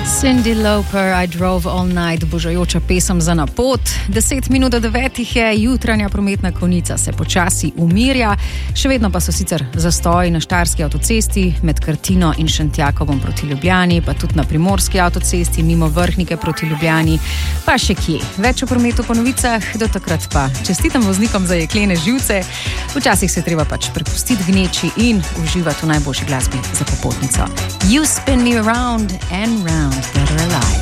Cyndi Lauper, I Drove All Night, božajoča pesem za na pot. 10 minut do 9 je, jutranja prometna konica se počasi umirja, še vedno pa so sicer zastoji na Štajerski avtocesti med Krtino in Šentjakovom proti Ljubljani, pa tudi na Primorski avtocesti mimo Vrhnike proti Ljubljani, pa še kje. Več o prometu po novicah, do takrat pa čestitam voznikom za jeklene živce. Včasih se treba pač prepustiti gneči in uživati v najboljši glasbi za popotnico. You spin me around and round. Better alive.